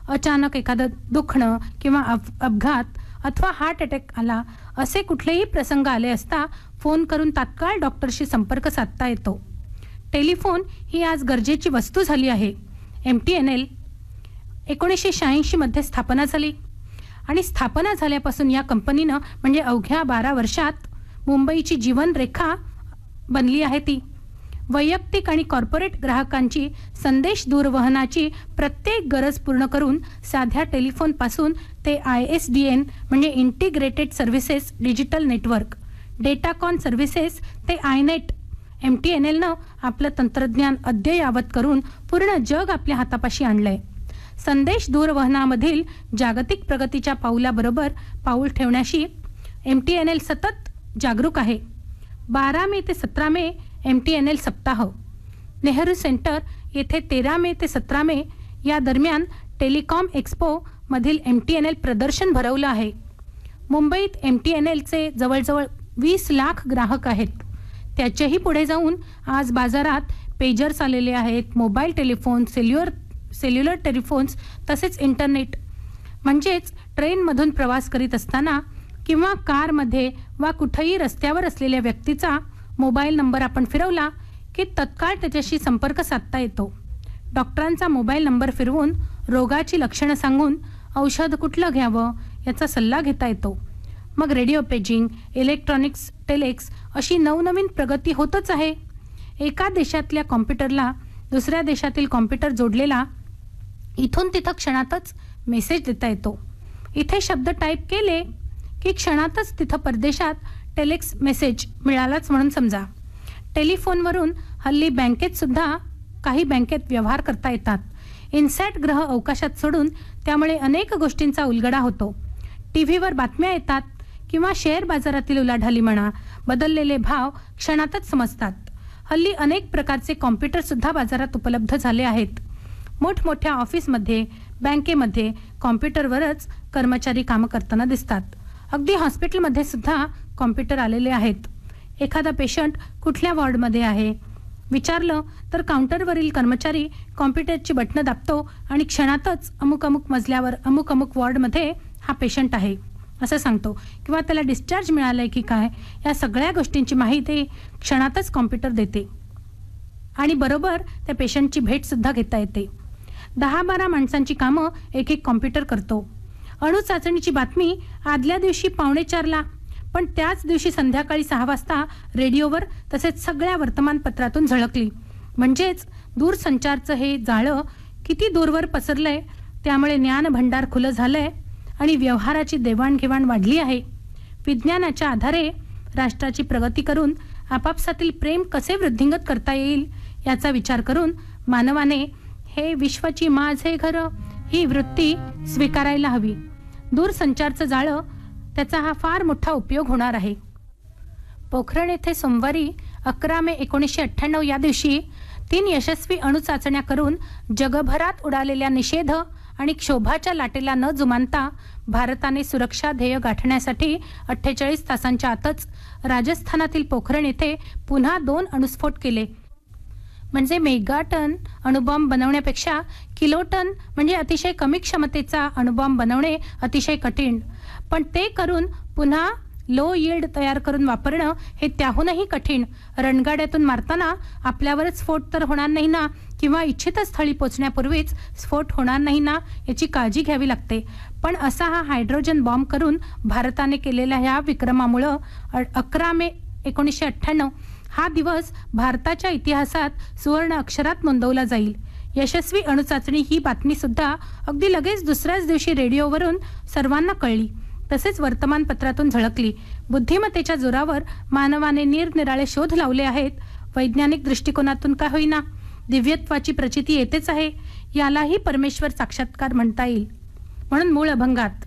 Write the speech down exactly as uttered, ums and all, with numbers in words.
अचानक एखादं दुखणं किंवा अप अपघात अथवा हार्ट अटॅक आला असे कुठलेही प्रसंग आले असता फोन करून तात्काळ डॉक्टरशी संपर्क साधता येतो. टेलिफोन ही आज गरजेची वस्तू झाली आहे. एम टी एन एल एकोणीसशे शहाऐंशी मध्ये स्थापना झाली आणि स्थापना झाल्यापासून या कंपनीनं म्हणजे अवघ्या बारा वर्षात मुंबईची जीवनरेखा बनली आहे. ती वैयक्तिक आणि कॉर्पोरेट ग्राहकांची संदेश दूरवहनाची प्रत्येक गरज पूर्ण करून साध्या टेलिफोनपासून ते आय एस डी एन म्हणजे integrated services digital network, डेटाकॉन services ते आयनेट, एम टी एन एलनं आपलं तंत्रज्ञान अद्ययावत करून पूर्ण जग आपल्या हातापाशी आणलंय. संदेश दूरवहनामधील जागतिक प्रगतीच्या पाऊलाबरोबर पाऊल ठेवण्याशी एम टी एन एल सतत जागरूक आहे. बारा मे ते सतरा मे एम टी एन एल सप्ताह, नेहरू सेंटर येथे तेरा मे ते सतरा मे या दरम्यान टेलिकॉम एक्स्पो मधील एम टी एन एल प्रदर्शन भरवलं आहे. मुंबईत एम टी एन एलचे जवळजवळ वीस लाख ग्राहक आहेत. त्याच्याही पुढे जाऊन आज बाजारात पेजर्स आलेले आहेत, मोबाईल टेलिफोन, सेल्युलर सेल्युलर टेलिफोन्स तसेच इंटरनेट. म्हणजेच ट्रेनमधून प्रवास करीत असताना किंवा कारमध्ये वा कुठेही रस्त्यावर असलेल्या व्यक्तीचा मोबाईल नंबर आपण फिरवला की तत्काळ त्याच्याशी संपर्क साधता येतो. डॉक्टरांचा मोबाईल नंबर फिरवून रोगाची लक्षणं सांगून औषध कुठलं घ्यावं याचा सल्ला घेता येतो. मग रेडिओ पेजिंग, इलेक्ट्रॉनिक्स, टेलेक्स अशी नवनवीन प्रगती होतच आहे. एका देशातल्या कॉम्प्युटरला दुसऱ्या देशातील कॉम्प्युटर जोडलेला इथून तिथं क्षणातच मेसेज देता येतो. इथे शब्द टाईप केले की क्षणातच तिथं परदेशात टेलेक्स मेसेज मिळालाच म्हणून समजा. टेलिफोनवरून हल्ली बँकेत सुद्धा काही बँकेत व्यवहार करता येतात. इन्सॅट ग्रह अवकाशात सोडून त्यामुळे अनेक गोष्टींचा उलगडा होतो. टी व्हीवर बातम्या येतात किंवा शेअर बाजारातील उलाढाली म्हणा, बदललेले भाव क्षणातच समजतात. हल्ली अनेक प्रकारचे कॉम्प्युटर सुद्धा बाजारात उपलब्ध झाले आहेत. मोठमोठ्या ऑफिसमध्ये, बँकेमध्ये कॉम्प्युटरवरच कर्मचारी कामं करताना दिसतात. अगदी हॉस्पिटलमध्ये सुद्धा कॉम्प्युटर आलेले आहेत. एखादा पेशंट कुठल्या वॉर्डमध्ये आहे विचारलं तर काउंटरवरील कर्मचारी कॉम्प्युटरची बटणं दाबतो आणि क्षणातच अमुक अमुक मजल्यावर अमुक अमुक वॉर्डमध्ये हा पेशंट आहे असं सांगतो किंवा त्याला डिस्चार्ज मिळालंय की काय या सगळ्या गोष्टींची माहिती क्षणातच कॉम्प्युटर देते आणि बरोबर त्या पेशंटची भेट सुद्धा घेता येते. दहा बारा माणसांची कामं एक एक कॉम्प्युटर करतो. अणु चाचणीची बातमी आदल्या दिवशी पावणे चारला पण त्याच दिवशी संध्याकाळी सहा वाजता रेडिओवर तसेच सगळ्या वर्तमानपत्रातून झळकली. म्हणजेच दूरसंचारचं हे जाळं किती दूरवर पसरलंय, त्यामुळे ज्ञान भंडार खुलं झालंय आणि व्यवहाराची देवाणघेवाण वाढली आहे. विज्ञानाच्या आधारे राष्ट्राची प्रगती करून आपापसातील प्रेम कसे वृद्धिंगत करता येईल याचा विचार करून मानवाने हे विश्वाची माझे घर ही वृत्ती स्वीकारायला हवी. दूरसंचारचं जाळं त्याचा हा फार मोठा उपयोग होणार आहे. पोखरण येथे सोमवारी अकरा मे एकोणीसशे अठ्ठ्याण्णव या दिवशी तीन यशस्वी अणुचाचण्या करून जगभरात उडालेल्या निषेध आणि क्षोभाच्या लाटेला न जुमानता भारताने सुरक्षा ध्येय गाठण्यासाठी अठ्ठेचाळीस तासांच्या आतच राजस्थानातील पोखरण येथे पुन्हा दोन अणुस्फोट केले. म्हणजे मेगाटन अणुबॉम्ब बनवण्यापेक्षा किलोटन म्हणजे अतिशय कमी क्षमतेचा अणुबॉम्ब बनवणे अतिशय कठीण, पण ते करून पुन्हा लो यील्ड तयार करून वापरणं हे त्याहूनही कठीण. रणगाड्यातून मारताना आपल्यावरच स्फोट तर होणार नाही ना, किंवा इच्छित स्थळी पोचण्यापूर्वीच स्फोट होणार नाही ना याची काळजी घ्यावी लागते. पण असा हा हायड्रोजन बॉम्ब करून भारताने केलेल्या ह्या विक्रमामुळं अकरा मे एकोणीसशे अठ्ठ्याण्णव हा दिवस भारताच्या इतिहासात सुवर्ण अक्षरात नोंदवला जाईल. यशस्वी अणुचाचणी ही बातमी सुद्धा अगदी लगेच दुसऱ्याच दिवशी रेडिओवरून सर्वांना कळली, तसेच वर्तमानपत्रातून झळकली. बुद्धिमत्तेच्या जोरावर मानवाने निरनिराळे शोध लावले आहेत. वैज्ञानिक दृष्टिकोनातून का होईना दिव्यत्वाची प्रचिती येतेच आहे. यालाही परमेश्वर साक्षात्कार म्हणता येईल. म्हणून मूळ अभंगात